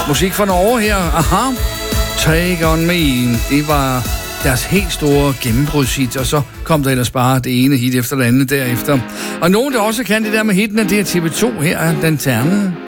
Musik fra Norge her. Aha. Take on me. Det var deres helt store gennembrudshit, og så kom der ellers bare det ene hit efter det andet derefter. Og nogen, der også kan det der med hitene, det er TV2. Her er Lanternen.